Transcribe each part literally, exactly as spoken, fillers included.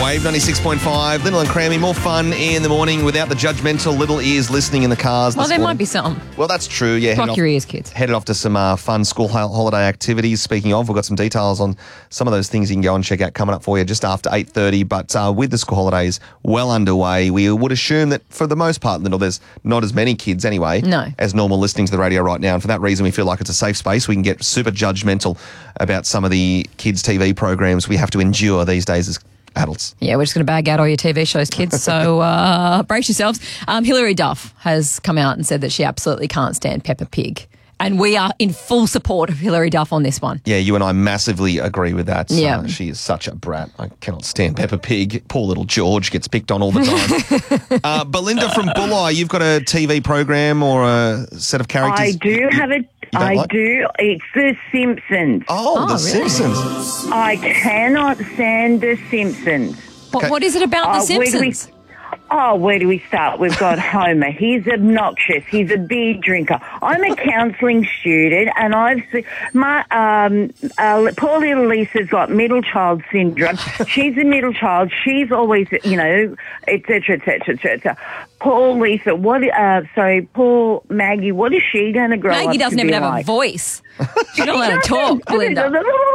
Wave ninety-six point five. Little and Crammy, more fun in the morning without the judgmental little ears listening in the cars. Well, this there morning. might be some. Well, that's true. Yeah, Block headed your off, ears, kids. Headed off to some uh, fun school ho- holiday activities. Speaking of, we've got some details on some of those things you can go and check out coming up for you just after eight thirty. But uh, with the school holidays well underway, we would assume that for the most part, Little, there's not as many kids anyway No. as normal listening to the radio right now. And for that reason, we feel like it's a safe space. We can get super judgmental about some of the kids' T V programs we have to endure these days as adults. Yeah, we're just going to bag out all your T V shows, kids. So uh, brace yourselves. Um, Hilary Duff has come out and said that she absolutely can't stand Peppa Pig. And we are in full support of Hilary Duff on this one. Yeah, you and I massively agree with that. Yeah. Uh, she is such a brat. I cannot stand Peppa Pig. Poor little George gets picked on all the time. uh, Belinda from Bulli, you've got a T V program or a set of characters? I do have a. don't I like? do. It's The Simpsons. Oh, Oh, The really? Simpsons. I cannot stand The Simpsons. What, Okay. what is it about Uh, The where do we- Simpsons? Oh, where do we start? We've got Homer. He's obnoxious. He's a beer drinker. I'm a counselling student, and I've seen my um, uh, poor little Lisa's got middle child syndrome. She's a middle child. She's always, you know, et cetera, et cetera, et cetera. Poor Lisa. What? Uh, sorry, poor Maggie. What is she going to grow up Maggie to doesn't be even have like? a voice. She's not allowed to talk, Belinda.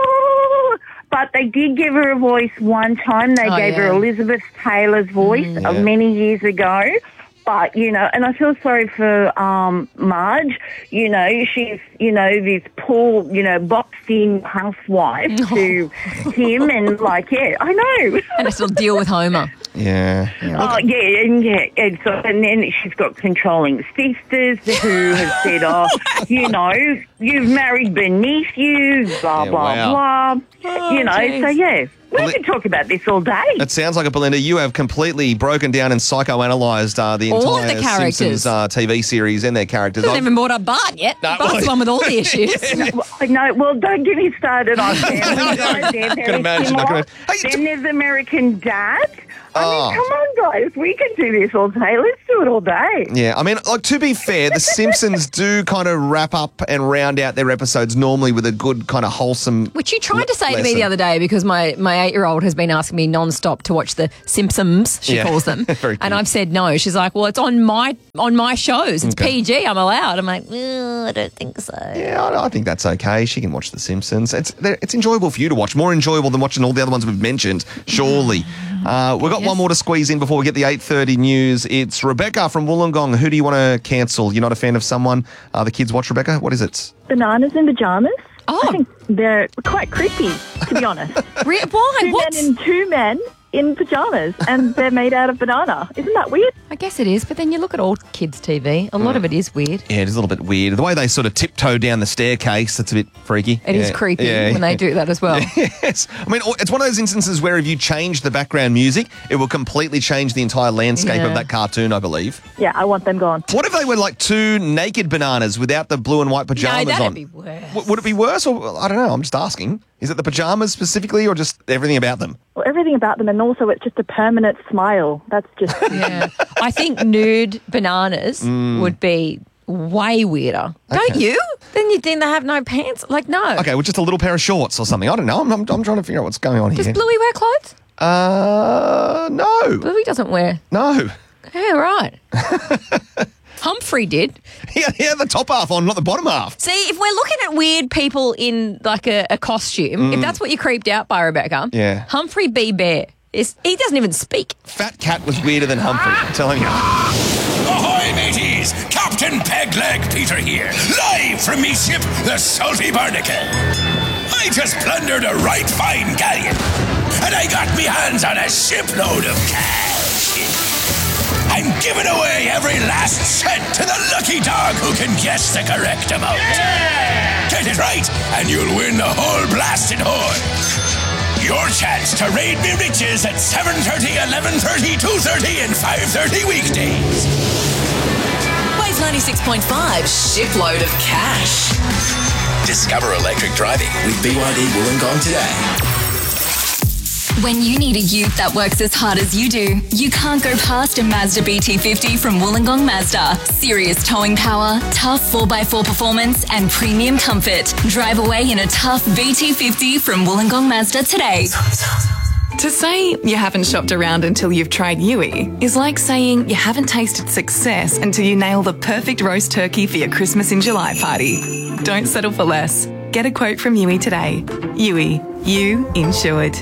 But they did give her a voice one time. They Oh, gave her yeah. Elizabeth Taylor's voice Mm, uh, yeah. many years ago. But, you know, and I feel sorry for um, Marge. You know, she's, you know, this poor, you know, boxed-in housewife to him. And, like, yeah, I know. And I still deal with Homer. Yeah. Oh, yeah, and yeah, and so, and then she's got controlling sisters who have said, oh, you know, you've married beneath you, blah, Yeah, blah, wow. blah. Oh, you know, geez. so yeah, we Well, could talk about this all day. It sounds like it, Belinda. You have completely broken down and psychoanalyzed uh, the All of entire the characters. Simpsons uh, T V series and their characters. Hasn't I've- even brought up Bart yet. No, Bart's well- the one with all the issues. I know. Well, don't get me started on them. You know, they're Can very imagine, I similar. can- Hey, Then there's American Dad. I Oh. mean, come on, guys. We can do this all day. Let's do it all day. Yeah, I mean, like to be fair, The Simpsons do kind of wrap up and round out their episodes normally with a good kind of wholesome. Which you tried to say to me lesson. the other day because my, my eight-year-old has been asking me non-stop to watch the Simpsons, she Yeah. calls them. Very And cute. I've said no. She's like, well, it's on my on my shows. It's Okay. P G. I'm allowed. I'm like, well, I don't think so. Yeah, I I think that's okay. She can watch The Simpsons. It's they're- it's enjoyable for you to watch, more enjoyable than watching all the other ones we've mentioned. Surely, uh, we've got Yes. one more to squeeze in before we get the eight thirty news. It's Rebecca from Wollongong. Who do you want to cancel? You're not a fan of someone? Uh, the kids watch Rebecca. What is it? Bananas in pajamas. Oh. I think they're quite creepy, to be honest. Re- Why? two What? men and two men in pajamas, and they're made out of banana. Isn't that weird? I guess it is, but then you look at all kids' T V. A lot of it is weird. Yeah, it is a little bit weird. The way they sort of tiptoe down the staircase, that's a bit freaky. It is Yeah, creepy yeah. when they do that as well. Yes. I mean, it's one of those instances where if you change the background music, it will completely change the entire landscape Yeah. of that cartoon, I believe. Yeah, I want them gone. What if they were like two naked bananas without the blue and white No, pajamas that'd on? be worse. W- would it be worse? Or I don't know. I'm just asking. Is it the pajamas specifically or just everything about them? Well, everything about them, and also it's just a permanent smile. That's just... Yeah. I think nude bananas would be way weirder. Don't Okay. you? Then you think they have no pants? Like, no. Okay, well, just a little pair of shorts or something. I don't know. I'm, I'm, I'm trying to figure out what's going on Does here. Bluey wear clothes? uh, no. Bluey doesn't wear. No. Yeah, right. Humphrey did. He had, he had the top half on, not the bottom half. See, if we're looking at weird people in like a, a costume, if that's what you're creeped out by, Rebecca, Yeah. Humphrey B. Bear, is, he doesn't even speak. Fat Cat was weirder than Humphrey, I'm telling you. Ahoy, mateys! Captain Pegleg Peter here, live from me ship, the Salty Barnacle. I just plundered a right fine galleon, and I got me hands on a shipload of cash. I'm giving away every last cent to the lucky dog who can guess the correct amount. Get it right, and you'll win the whole blasted hoard. Your chance to raid me riches at seven thirty, eleven thirty, two thirty, and five thirty weekdays. Wave ninety-six point five, shipload of cash. Discover electric driving with B Y D Wollongong today. When you need a ute that works as hard as you do, you can't go past a Mazda B T fifty from Wollongong Mazda. Serious towing power, tough four by four performance, and premium comfort. Drive away in a tough B T fifty from Wollongong Mazda today. To say you haven't shopped around until you've tried Yui is like saying you haven't tasted success until you nail the perfect roast turkey for your Christmas in July party. Don't settle for less. Get a quote from Yui today. Yui, you insured.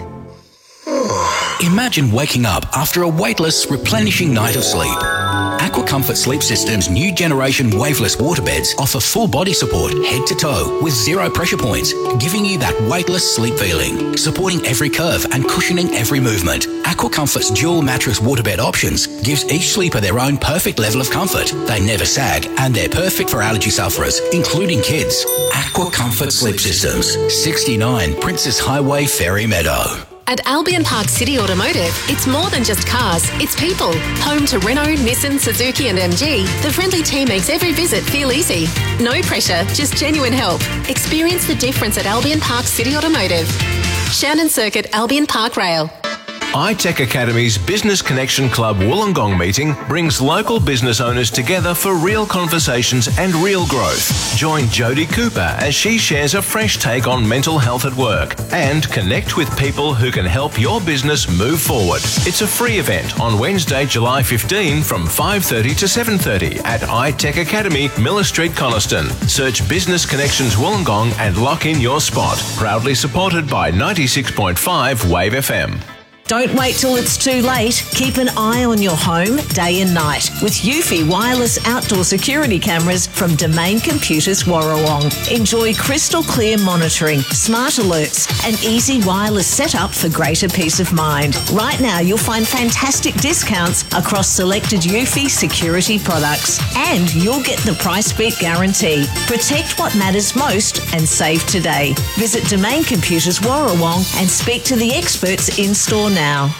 Imagine waking up after a weightless, replenishing night of sleep. Aqua Comfort Sleep System's new generation waveless waterbeds offer full body support head to toe with zero pressure points, giving you that weightless sleep feeling, supporting every curve and cushioning every movement. Aqua Comfort's dual mattress waterbed options gives each sleeper their own perfect level of comfort. They never sag and they're perfect for allergy sufferers, including kids. Aqua Comfort Sleep Systems, sixty-nine Princess Highway, Ferry Meadow. At Albion Park City Automotive, it's more than just cars, it's people. Home to Renault, Nissan, Suzuki and M G, the friendly team makes every visit feel easy. No pressure, just genuine help. Experience the difference at Albion Park City Automotive. Shannon Circuit, Albion Park Rail. iTech Academy's Business Connection Club Wollongong meeting brings local business owners together for real conversations and real growth. Join Jodie Cooper as she shares a fresh take on mental health at work and connect with people who can help your business move forward. It's a free event on Wednesday, July fifteenth from five thirty to seven thirty at iTech Academy, Miller Street, Coniston. Search Business Connections Wollongong and lock in your spot. Proudly supported by ninety-six point five Wave F M. Don't wait till it's too late. Keep an eye on your home day and night with Eufy wireless outdoor security cameras from Domain Computers Warrawong. Enjoy crystal clear monitoring, smart alerts and easy wireless setup for greater peace of mind. Right now you'll find fantastic discounts across selected Eufy security products and you'll get the price beat guarantee. Protect what matters most and save today. Visit Domain Computers Warrawong and speak to the experts in store now. Now.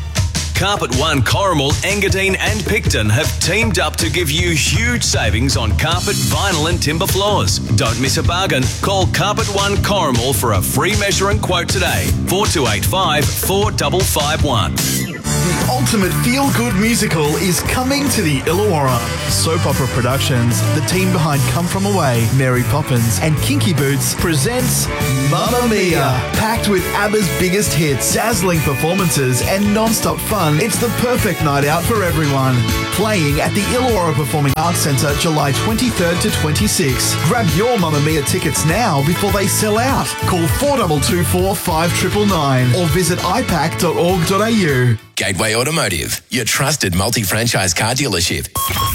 Carpet One, Corrimal, Engadine and Picton have teamed up to give you huge savings on carpet, vinyl and timber floors. Don't miss a bargain. Call Carpet One Corrimal for a free measure and quote today. four two eight five, four five five one. The ultimate feel-good musical is coming to the Illawarra. Soap Opera Productions, the team behind Come From Away, Mary Poppins and Kinky Boots presents Mamma Mia. Packed with ABBA's biggest hits, dazzling performances and non-stop fun, it's the perfect night out for everyone. Playing at the Illawarra Performing Arts Centre July twenty-third to twenty-sixth. Grab your Mamma Mia tickets now before they sell out. Call four two two four, five nine nine nine or visit i pac dot org dot a u. Gateway Automotive, your trusted multi-franchise car dealership.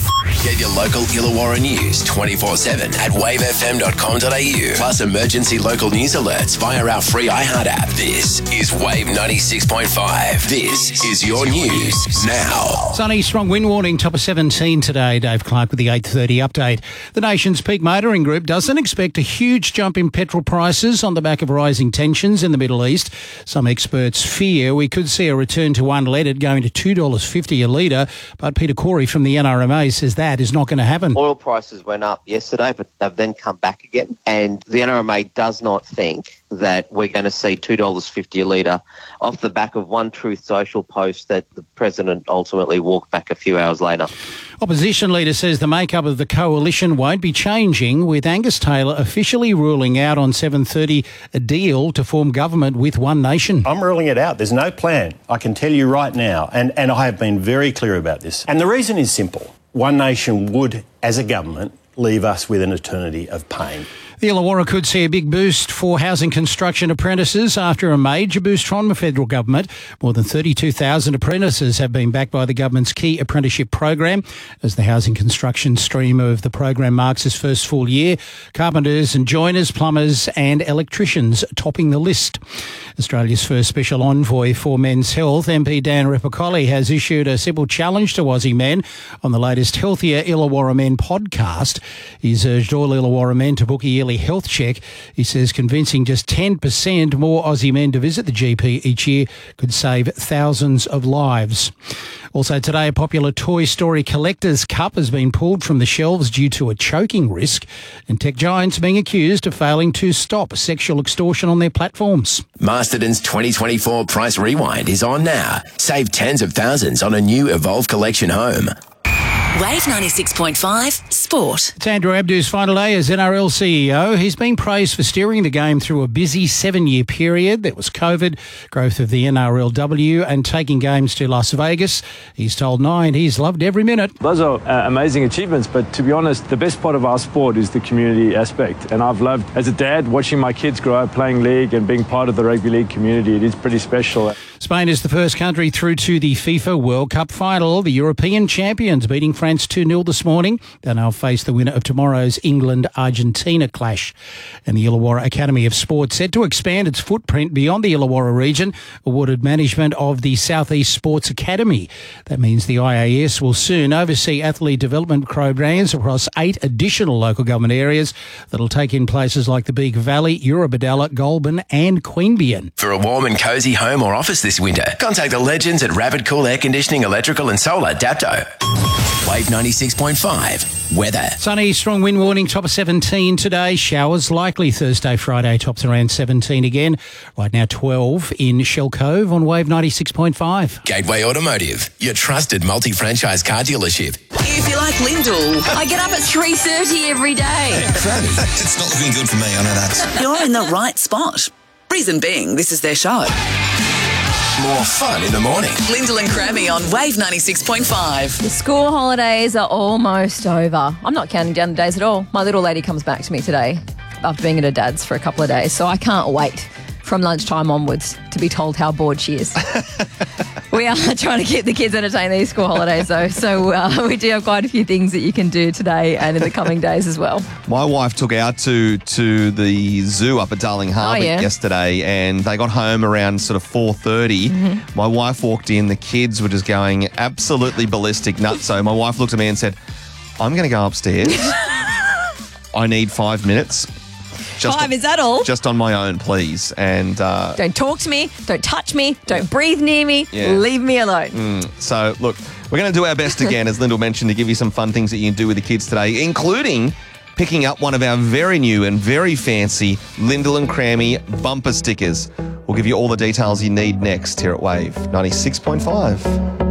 Get your local Illawarra news twenty-four seven at wave f m dot com dot a u. Plus emergency local news alerts via our free iHeart app. This is Wave ninety-six point five. This is your news now. Sunny, strong wind warning, top of seventeen today. Dave Clark with the eight thirty update. The nation's peak motoring group doesn't expect a huge jump in petrol prices on the back of rising tensions in the Middle East. Some experts fear we could see a return to unleaded going to two dollars fifty a litre, but Peter Corey from the N R M A says that is not going to happen. Oil prices went up yesterday, but they've then come back again. And the N R M A does not think that we're going to see two dollars fifty a litre off the back of one Truth Social post that the President ultimately walked back a few hours later. Opposition leader says the makeup of the coalition won't be changing, with Angus Taylor officially ruling out on seven thirty a deal to form government with One Nation. I'm ruling it out. There's no plan. I can tell you right now, and, and I have been very clear about this. And the reason is simple. One Nation would, as a government, leave us with an eternity of pain. The Illawarra could see a big boost for housing construction apprentices after a major boost from the federal government. More than thirty-two thousand apprentices have been backed by the government's key apprenticeship program. As the housing construction stream of the program marks its first full year, carpenters and joiners, plumbers and electricians topping the list. Australia's first special envoy for men's health, M P Dan Repicoli, has issued a simple challenge to Aussie men on the latest Healthier Illawarra Men podcast. He's urged all Illawarra men to book a yearly health check. He says convincing just ten percent more Aussie men to visit the G P each year could save thousands of lives. Also today, a popular Toy Story Collector's Cup has been pulled from the shelves due to a choking risk, and tech giants being accused of failing to stop sexual extortion on their platforms. Masterton's twenty twenty-four Price Rewind is on now. Save tens of thousands on a new Evolve Collection home. Wave ninety-six point five Sport. It's Andrew Abdu's final day as N R L C E O. He's been praised for steering the game through a busy seven-year period. There was COVID, growth of the N R L W and taking games to Las Vegas. He's told Nine he's loved every minute. Those are uh, amazing achievements, but to be honest, the best part of our sport is the community aspect. And I've loved, as a dad, watching my kids grow up playing league and being part of the rugby league community. It is pretty special. Spain is the first country through to the FIFA World Cup final. The European champions beating France two nil this morning. They'll now face the winner of tomorrow's England-Argentina clash. And the Illawarra Academy of Sport set to expand its footprint beyond the Illawarra region, awarded management of the Southeast Sports Academy. That means the I A S will soon oversee athlete development programs across eight additional local government areas that'll take in places like the Beek Valley, Eurobodalla, Goulburn and Queanbeyan. For a warm and cosy home or office this winter, contact the legends at Rapid Cool Air Conditioning, Electrical and Solar, Dapto. Wave ninety-six point five. Weather. Sunny, strong wind warning, top of seventeen today. Showers likely Thursday, Friday, tops around seventeen again. Right now twelve in Shell Cove on Wave ninety-six point five. Gateway Automotive, your trusted multi-franchise car dealership. If you like Lyndall, I get up at three thirty every day. It's not looking good for me, I know that. you're in the right spot. Reason being, this is their show. More fun in the morning. Lyndall and Crammy on Wave ninety-six point five. The school holidays are almost over. I'm not counting down the days at all. My little lady comes back to me today after being at her dad's for a couple of days, so I can't wait from lunchtime onwards to be told how bored she is. We are trying to keep the kids entertained these school holidays, though, so uh, we do have quite a few things that you can do today and in the coming days as well. My wife took out to to the zoo up at Darling Harbour Oh, yeah. yesterday, and they got home around sort of four thirty. Mhm. My wife walked in, the kids were just going absolutely ballistic nuts. So my wife looked at me and said, I'm going to go upstairs. I need five minutes. Five, is that all? Just on my own, please. And uh, Don't talk to me, don't touch me, don't breathe near me, Yeah. leave me alone. Mm, so, look, we're going to do our best again, as Lyndall mentioned, to give you some fun things that you can do with the kids today, including picking up one of our very new and very fancy Lyndall and Crammy bumper stickers. We'll give you all the details you need next here at Wave ninety-six point five.